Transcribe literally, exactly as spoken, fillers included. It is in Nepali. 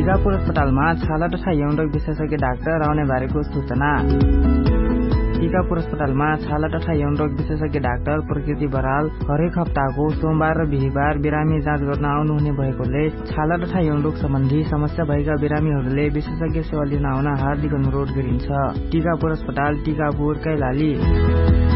टिकापुर अस्पतालमा छाला तथा यौन रोग विशेषज्ञ डाक्टर आउने बारेको सूचना। टिकापुर अस्पतालमा छाला तथा यौन रोग विशेषज्ञ डाक्टर प्रकृति बराल हरेक हप्ताको सोमबार र बिहिबार बिरामी जाँच गर्न आउनुहुने भएकोले छाला तथा यौन रोग सम्बन्धी समस्या भएका बिरामीहरूले विशेषज्ञ सेवा लिन आउन हार्दिक अनुरोध गरिन्छ। टिकापुर अस्पताल, टिकापुर, कैलाली।